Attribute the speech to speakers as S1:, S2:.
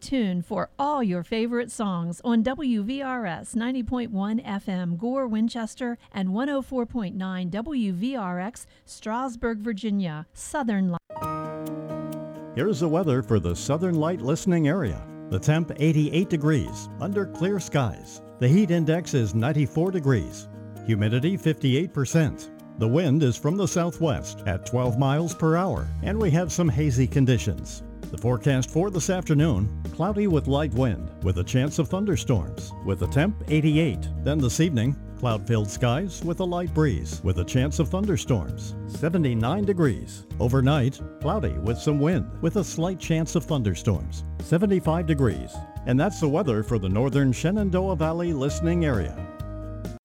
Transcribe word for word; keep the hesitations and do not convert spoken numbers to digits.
S1: tuned for all your favorite songs on W V R S ninety point one F M Gore, Winchester, and one oh four point nine W V R X, Strasburg, Virginia, Southern Light.
S2: Here's the weather for the Southern Light listening area. The temp eighty-eight degrees, under clear skies. The heat index is ninety-four degrees. Humidity fifty-eight percent. The wind is from the southwest at twelve miles per hour, and we have some hazy conditions. The forecast for this afternoon, cloudy with light wind, with a chance of thunderstorms, with a temp eighty-eight. Then this evening, cloud-filled skies with a light breeze, with a chance of thunderstorms, seventy-nine degrees. Overnight, cloudy with some wind, with a slight chance of thunderstorms, seventy-five degrees. And that's the weather for the northern Shenandoah Valley listening area.